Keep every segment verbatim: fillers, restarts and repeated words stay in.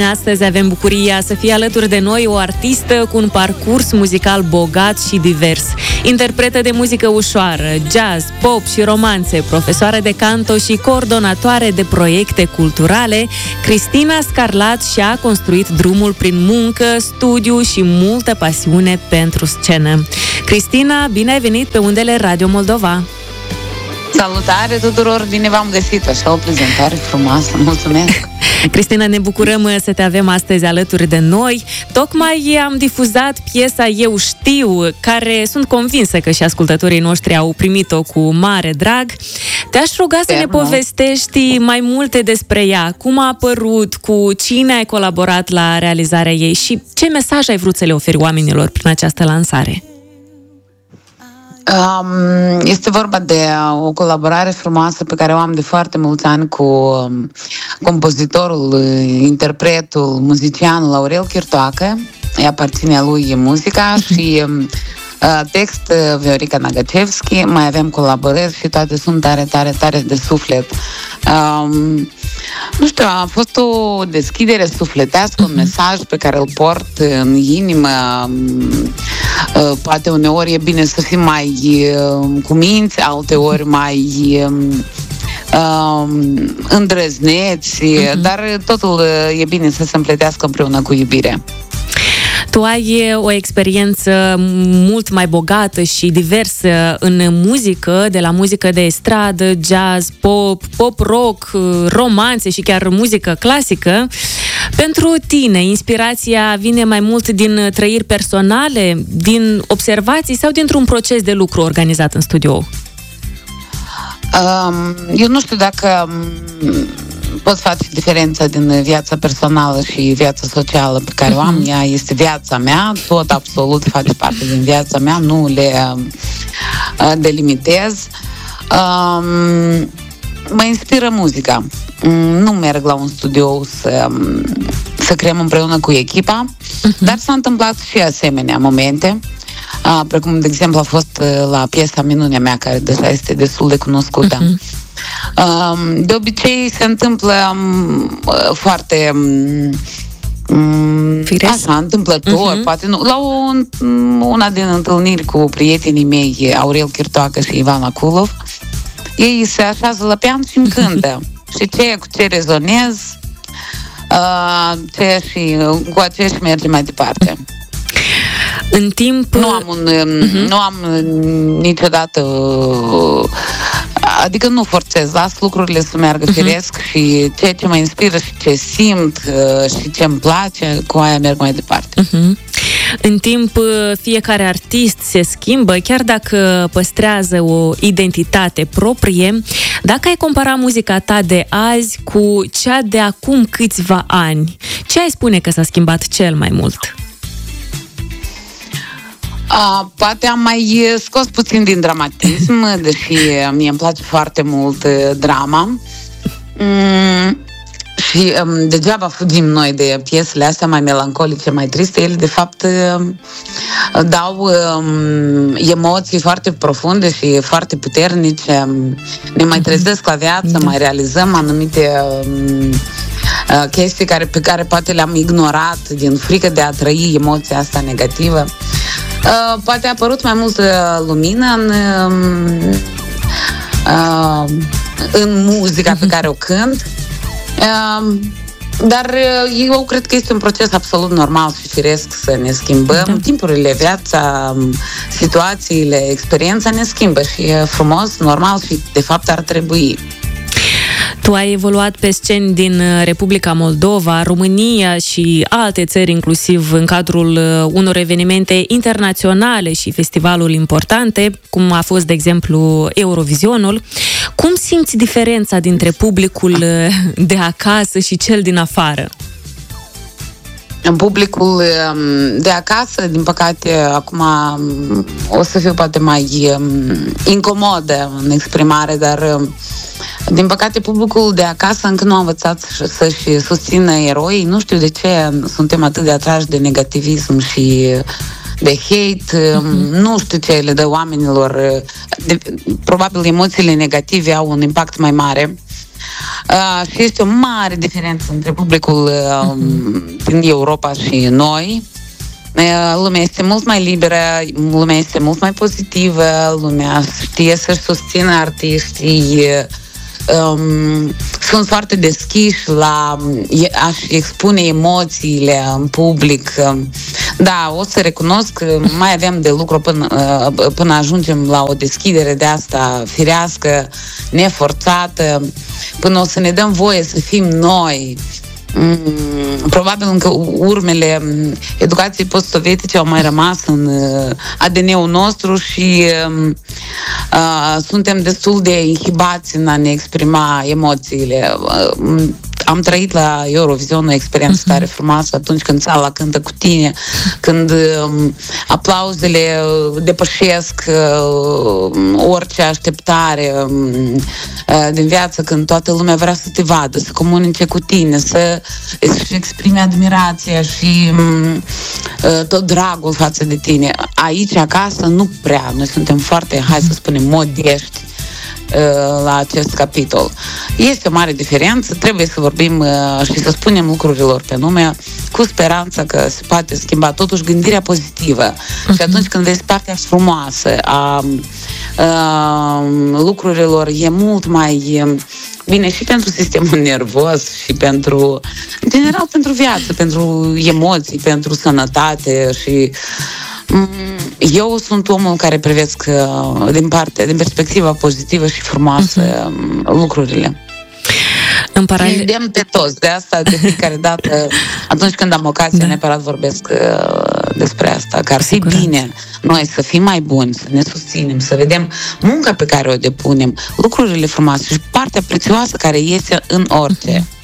Astăzi avem bucuria să fie alături de noi o artistă cu un parcurs muzical bogat și divers. Interpretă de muzică ușoară, jazz, pop și romanțe, profesoară de canto și coordonatoare de proiecte culturale, Cristina Scarlat și-a construit drumul prin muncă, studiu și multă pasiune pentru scenă. Cristina, bine ai venit pe undele Radio Moldova! Salutare tuturor, bine v-am găsit, așa o prezentare frumoasă, mulțumesc! Cristina, ne bucurăm să te avem astăzi alături de noi. Tocmai am difuzat piesa Eu Știu, care sunt convinsă că și ascultătorii noștri au primit-o cu mare drag. Te-aș ruga să ne povestești mai multe despre ea, cum a apărut, cu cine ai colaborat la realizarea ei și ce mesaj ai vrut să le oferi oamenilor prin această lansare. Este vorba de o colaborare frumoasă pe care o am de foarte mulți ani cu compozitorul, interpretul, muzicianul Aurel Chirtoacă. Îi aparține lui muzica și text Viorica Nagacevski. Mai avem colaborări și toate sunt tare, tare, tare de suflet. Um, nu știu, a fost o deschidere sufletească, un mesaj pe care îl port în inimă. Uh, poate uneori e bine să fim mai uh, cuminți, alteori mai uh, îndrăzneți, uh-huh. dar totul e bine să se împletească împreună cu iubire. Tu ai o experiență mult mai bogată și diversă în muzică, de la muzică de estradă, jazz, pop, pop-rock, romanțe și chiar muzică clasică. Pentru tine, inspirația vine mai mult din trăiri personale, din observații sau dintr-un proces de lucru organizat în studio? Um, eu nu știu dacă pot face diferența din viața personală și viața socială pe care o am. Ea este viața mea, tot absolut face parte din viața mea, nu le uh, delimitez. Um, mă inspiră muzica. Um, nu merg la un studio să, um, să creăm împreună cu echipa, uh-huh. dar s-a întâmplat și asemenea momente. Uh, precum, de exemplu, a fost uh, la piesa Minunea mea, care deja este destul de cunoscută. Uh-huh. De obicei se întâmplă foarte așa, întâmplător, uh-huh. poate nu. La o, una din întâlniri cu prietenii mei, Aurel Chirtoacă și Ivan Aculov, ei se așează la pian și îmi cântă. Și ce cu ce rezonez, ce și cu aceea și merge mai departe. În timp... Nu am, un, uh-huh. nu am niciodată... Adică nu forțez, las lucrurile să meargă uh-huh. firesc și ceea ce mă inspiră și ce simt și ce îmi place, cu aia merg mai departe. Uh-huh. În timp, fiecare artist se schimbă, chiar dacă păstrează o identitate proprie. Dacă ai compara muzica ta de azi cu cea de acum câțiva ani, ce ai spune că s-a schimbat cel mai mult? Uh, poate am mai scos puțin din dramatism, deși mie îmi place foarte mult uh, drama. Mm, și um, degeaba fugim noi de piesele astea mai melancolice, mai triste. Ele, de fapt, uh, dau um, emoții foarte profunde și foarte puternice. Ne mai trezesc la viață, mai realizăm anumite... Um, uh, chestii care, pe care poate le-am ignorat din frică de a trăi emoția asta negativă. Uh, poate a apărut mai multă lumină în, uh, în muzica pe care o cânt, uh, dar eu cred că este un proces absolut normal și firesc să ne schimbăm. Da. Timpurile, viața, situațiile, experiența ne schimbă și e frumos, normal și de fapt ar trebui. Tu ai evoluat pe sceni din Republica Moldova, România și alte țări, inclusiv în cadrul unor evenimente internaționale și festivaluri importante, cum a fost, de exemplu, Eurovizionul. Cum simți diferența dintre publicul de acasă și cel din afară? În publicul de acasă, din păcate, acum o să fiu poate mai incomodă în exprimare, dar din păcate publicul de acasă încă nu a învățat să-și susțină eroii. Nu știu de ce suntem atât de atrași de negativism și de hate. Uh-huh. Nu știu ce le dă oamenilor. De, probabil emoțiile negative au un impact mai mare. Uh, și este o mare diferență între publicul uh, din Europa și noi. Uh, lumea este mult mai liberă, lumea este mult mai pozitivă, lumea știe să-și susțină artiștii, um, sunt foarte deschiși la a-și expune emoțiile în public. Da, o să recunosc că mai avem de lucru până, până ajungem la o deschidere de asta firească, neforțată, până o să ne dăm voie să fim noi. Probabil încă urmele educației post-sovietice au mai rămas în A D N-ul nostru și uh, suntem destul de inhibați în a ne exprima emoțiile. Uh, am trăit la Eurovision o experiență tare frumoasă atunci când țara cântă cu tine, când uh, aplauzele depășesc uh, orice așteptare uh, din viață, când toată lumea vrea să te vadă, să comunice cu tine, să își exprime admirația și uh, tot dragul față de tine. Aici, acasă, nu prea. Noi suntem foarte, hai să spunem, modești la acest capitol. Este o mare diferență, trebuie să vorbim uh, și să spunem lucrurilor pe nume, cu speranța că se poate schimba totuși gândirea pozitivă. Uh-huh. Și atunci când vezi partea frumoasă a uh, lucrurilor, e mult mai bine și pentru sistemul nervos și pentru, în general, pentru viață, pentru emoții, pentru sănătate și eu sunt omul care privesc din partea, din perspectiva pozitivă și frumoasă uh-huh. lucrurile. În paralel... Vedem pe toți, de asta de fiecare dată, atunci când am ocazia, da. neapărat vorbesc uh, despre asta, că ar fi bine noi să fim mai buni, să ne susținem, să vedem munca pe care o depunem, lucrurile frumoase și partea prețioasă care este în orice. Uh-huh.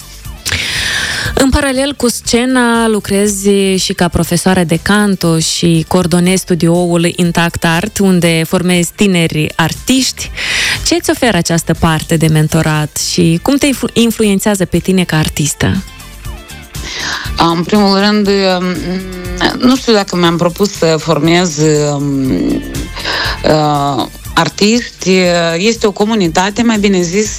În paralel cu scena, lucrezi și ca profesoară de canto și coordonezi studioul Intact Art, unde formezi tineri artiști. Ce îți oferă această parte de mentorat și cum te influențează pe tine ca artistă? În primul rând, nu știu dacă mi-am propus să formez uh, artiști, este o comunitate, mai bine zis,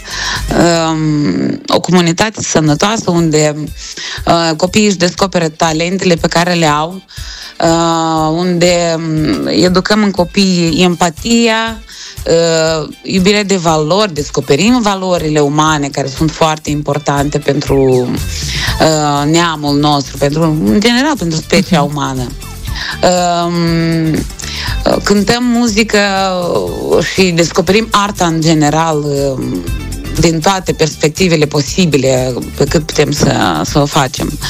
o comunitate sănătoasă unde copiii își descoperă talentele pe care le au, unde educăm în copii empatia, iubirea de valori, descoperim valorile umane care sunt foarte importante pentru neamul nostru, pentru, în general pentru specia umană. Cântăm muzică și descoperim arta în general din toate perspectivele posibile pe cât putem să, să o facem.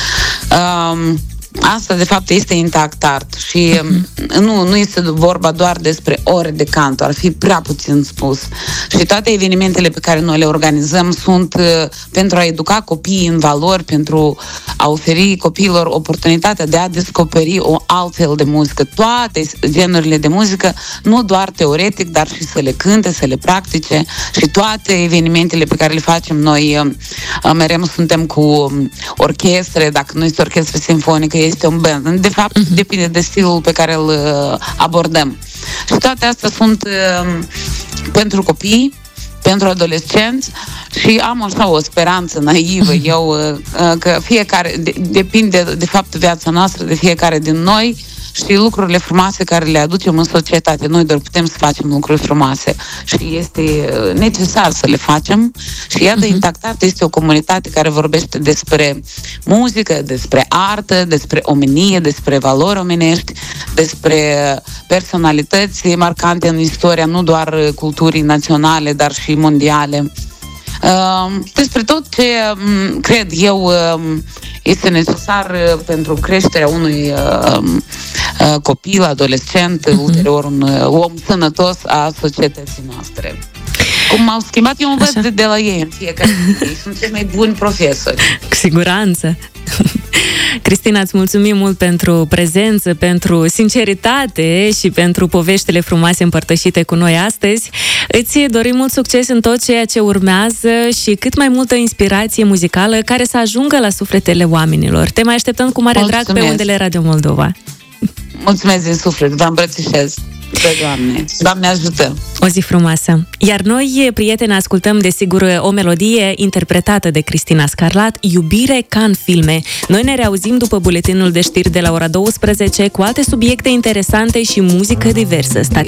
Asta, de fapt, este Intact Art și uh-huh. nu, nu este vorba doar despre ore de canto, ar fi prea puțin spus. Și toate evenimentele pe care noi le organizăm sunt uh, pentru a educa copiii în valori, pentru a oferi copiilor oportunitatea de a descoperi o altfel de muzică. Toate genurile de muzică, nu doar teoretic, dar și să le cânte, să le practice și toate evenimentele pe care le facem noi, uh, mereu suntem cu orchestre, dacă nu este orchestră simfonică, este un band. De fapt, uh-huh. depinde de stilul pe care îl abordăm. Și toate astea sunt uh, pentru copii, pentru adolescenți și am așa o speranță naivă eu uh, că fiecare, de, depinde de fapt viața noastră, de fiecare din noi și lucrurile frumoase care le aducem în societate. Noi doar putem să facem lucruri frumoase și este necesar să le facem. Și iată, uh-huh. Intact Art este o comunitate care vorbește despre muzică, despre artă, despre omenie, despre valori omenești, despre personalități marcante în istoria, nu doar culturii naționale, dar și mondiale. Uh, despre tot ce um, cred eu um, este necesar uh, pentru creșterea unui uh, uh, copil, adolescent, uh-huh. ulterior un uh, om sănătos a societății noastre. Cum m-au schimbat, eu învăț de, de la ei în fiecare zi. Ei sunt cei mai buni profesori. Cu siguranță. Cristina, îți mulțumim mult pentru prezență, pentru sinceritate și pentru poveștile frumoase împărtășite cu noi astăzi. Îți dorim mult succes în tot ceea ce urmează și cât mai multă inspirație muzicală care să ajungă la sufletele oamenilor. Te mai așteptăm cu mare Mulțumesc. drag pe undele Radio Moldova. Mulțumesc din suflet, vă îmbrățișez. Da, Doamne! Doamne ajută! O zi frumoasă! Iar noi, prieteni, ascultăm desigur o melodie interpretată de Cristina Scarlat, Iubire ca în filme. Noi ne reauzim după buletinul de știri de la ora douăsprezece cu alte subiecte interesante și muzică diversă. Stați